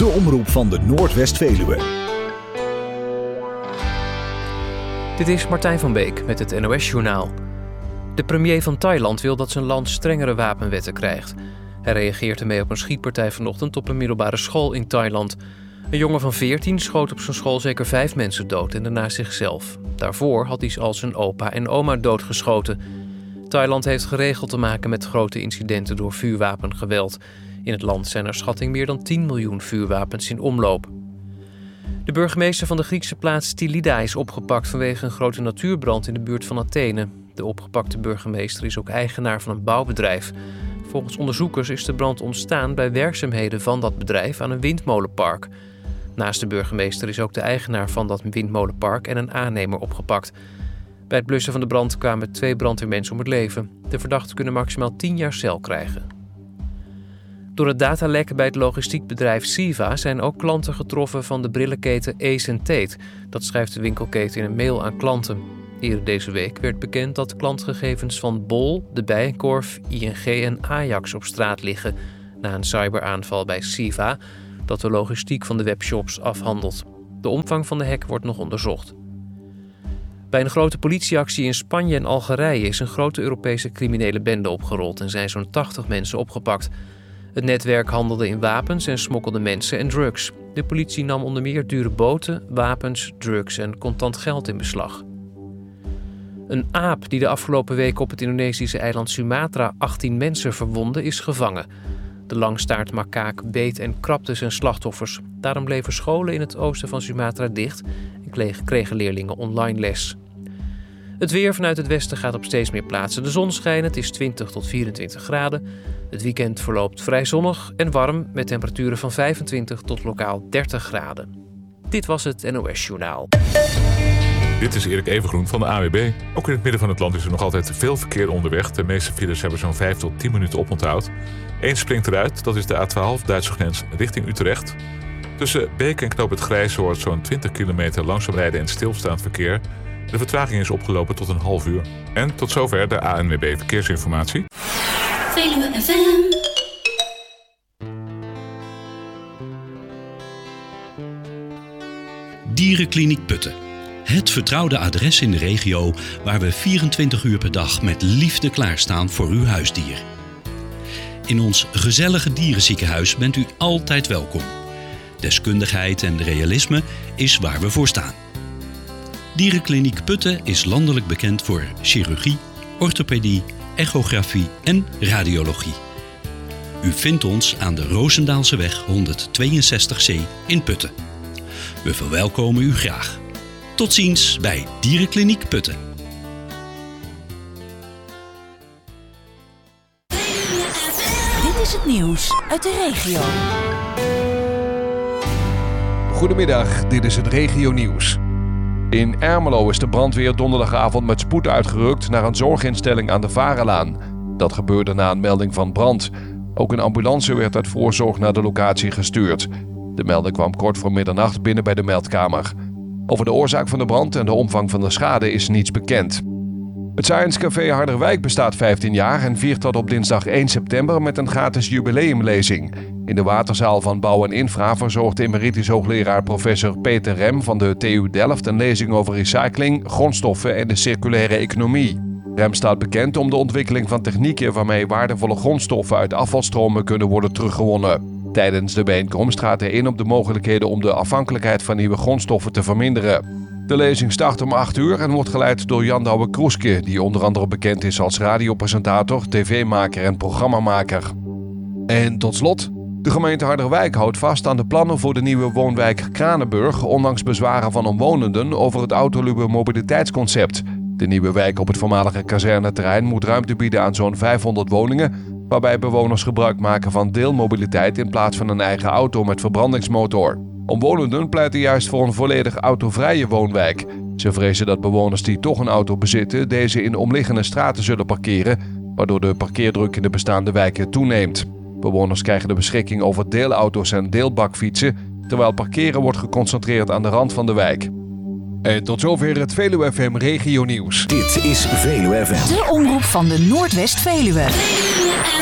De omroep van de Noordwest-Veluwe. Dit is Martijn van Beek met het NOS-journaal. De premier van Thailand wil dat zijn land strengere wapenwetten krijgt. Hij reageert ermee op een schietpartij vanochtend op een middelbare school in Thailand. Een jongen van 14 schoot op zijn school zeker 5 mensen dood en daarna zichzelf. Daarvoor had hij al zijn opa en oma doodgeschoten. Thailand heeft geregeld te maken met grote incidenten door vuurwapengeweld. In het land zijn naar schatting meer dan 10 miljoen vuurwapens in omloop. De burgemeester van de Griekse plaats Stylida is opgepakt vanwege een grote natuurbrand in de buurt van Athene. De opgepakte burgemeester is ook eigenaar van een bouwbedrijf. Volgens onderzoekers is de brand ontstaan bij werkzaamheden van dat bedrijf aan een windmolenpark. Naast de burgemeester is ook de eigenaar van dat windmolenpark en een aannemer opgepakt. Bij het blussen van de brand kwamen 2 brandweermensen om het leven. De verdachten kunnen maximaal 10 jaar cel krijgen. Door het datalek bij het logistiekbedrijf Siva zijn ook klanten getroffen van de brillenketen Ace & Tate. Dat schrijft de winkelketen in een mail aan klanten. Eerder deze week werd bekend dat klantgegevens van Bol, De Bijenkorf, ING en Ajax op straat liggen na een cyberaanval bij Siva, dat de logistiek van de webshops afhandelt. De omvang van de hack wordt nog onderzocht. Bij een grote politieactie in Spanje en Algerije is een grote Europese criminele bende opgerold en zijn zo'n 80 mensen opgepakt. Het netwerk handelde in wapens en smokkelde mensen en drugs. De politie nam onder meer dure boten, wapens, drugs en contant geld in beslag. Een aap die de afgelopen week op het Indonesische eiland Sumatra 18 mensen verwondde is gevangen. De langstaartmakaak beet en krabde zijn slachtoffers. Daarom bleven scholen in het oosten van Sumatra dicht en kregen leerlingen online les. Het weer vanuit het westen gaat op steeds meer plaatsen de zon schijnen. Het is 20 tot 24 graden. Het weekend verloopt vrij zonnig en warm met temperaturen van 25 tot lokaal 30 graden. Dit was het NOS Journaal. Dit is Erik Evengroen van de AWB. Ook in het midden van het land is er nog altijd veel verkeer onderweg. De meeste files hebben zo'n 5 tot 10 minuten oponthoud. Eén springt eruit, dat is de A12, Duitse grens richting Utrecht. Tussen Beek en Knoop het Grijzoord zo'n 20 kilometer langzaam rijden en stilstaand verkeer. De vertraging is opgelopen tot een half uur. En tot zover de ANWB Verkeersinformatie. Veluwe FM. Dierenkliniek Putten. Het vertrouwde adres in de regio waar we 24 uur per dag met liefde klaarstaan voor uw huisdier. In ons gezellige dierenziekenhuis bent u altijd welkom. Deskundigheid en realisme is waar we voor staan. Dierenkliniek Putten is landelijk bekend voor chirurgie, orthopedie, echografie en radiologie. U vindt ons aan de Roosendaalseweg 162C in Putten. We verwelkomen u graag. Tot ziens bij Dierenkliniek Putten. Dit is het nieuws uit de regio. Goedemiddag, dit is het regionieuws. In Ermelo is de brandweer donderdagavond met spoed uitgerukt naar een zorginstelling aan de Varelaan. Dat gebeurde na een melding van brand. Ook een ambulance werd uit voorzorg naar de locatie gestuurd. De melding kwam kort voor middernacht binnen bij de meldkamer. Over de oorzaak van de brand en de omvang van de schade is niets bekend. Het Science Café Harderwijk bestaat 15 jaar en viert dat op dinsdag 1 september met een gratis jubileumlezing. In de waterzaal van Bouw en Infra verzorgt emeritus hoogleraar professor Peter Rem van de TU Delft een lezing over recycling, grondstoffen en de circulaire economie. Rem staat bekend om de ontwikkeling van technieken waarmee waardevolle grondstoffen uit afvalstromen kunnen worden teruggewonnen. Tijdens de bijeenkomst gaat hij in op de mogelijkheden om de afhankelijkheid van nieuwe grondstoffen te verminderen. De lezing start om 8 uur en wordt geleid door Jan Douwe-Kroeske, die onder andere bekend is als radiopresentator, tv-maker en programmamaker. En tot slot, de gemeente Harderwijk houdt vast aan de plannen voor de nieuwe woonwijk Kranenburg, ondanks bezwaren van omwonenden over het autoluwe mobiliteitsconcept. De nieuwe wijk op het voormalige kazerneterrein moet ruimte bieden aan zo'n 500 woningen, waarbij bewoners gebruik maken van deelmobiliteit in plaats van een eigen auto met verbrandingsmotor. Omwonenden pleiten juist voor een volledig autovrije woonwijk. Ze vrezen dat bewoners die toch een auto bezitten deze in omliggende straten zullen parkeren, waardoor de parkeerdruk in de bestaande wijken toeneemt. Bewoners krijgen de beschikking over deelauto's en deelbakfietsen, terwijl parkeren wordt geconcentreerd aan de rand van de wijk. En tot zover het Veluwe FM Regionieuws. Dit is Veluwe FM. De omroep van de Noordwest-Veluwe.